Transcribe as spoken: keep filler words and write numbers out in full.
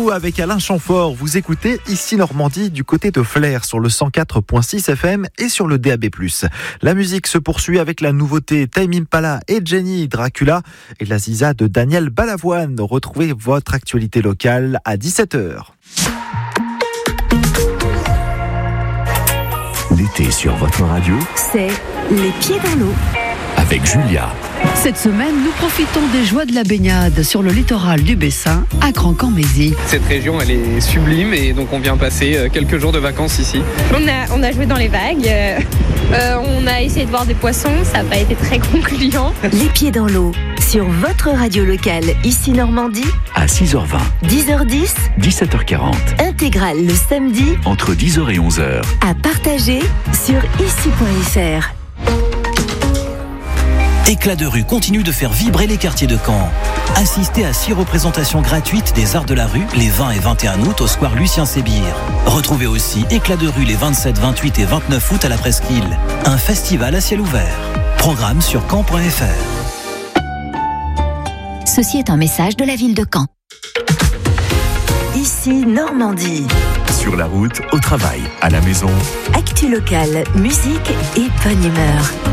vous avec Alain Chamfort. Vous écoutez ici Normandie du côté de Flers sur le cent quatre virgule six F M et sur le D A B plus. La musique se poursuit avec la nouveauté Tame Impala et Jenny Dracula et la ziza de Daniel Balavoine. Retrouvez votre actualité locale à dix-sept heures. L'été sur votre radio, c'est les pieds dans l'eau. Avec Julia. Cette semaine, nous profitons des joies de la baignade sur le littoral du Bessin, à Crancammézy. Cette région, elle est sublime et donc on vient passer quelques jours de vacances ici. On a, on a joué dans les vagues, euh, on a essayé de voir des poissons, ça n'a pas été très concluant. Les pieds dans l'eau, sur votre radio locale, ici Normandie, à six heures vingt, dix heures dix, dix-sept heures quarante. Intégrale le samedi, entre dix heures et onze heures. À partager sur ici point f r. Éclat de rue continue de faire vibrer les quartiers de Caen. Assistez à six représentations gratuites des Arts de la rue les vingt et vingt et un août au square Lucien Sébir. Retrouvez aussi Éclat de rue les vingt-sept, vingt-huit et vingt-neuf août à la Presqu'île. Un festival à ciel ouvert. Programme sur caen point f r. Ceci est un message de la ville de Caen. Ici Normandie. Sur la route, au travail, à la maison. Actu locale, musique et bonne humeur.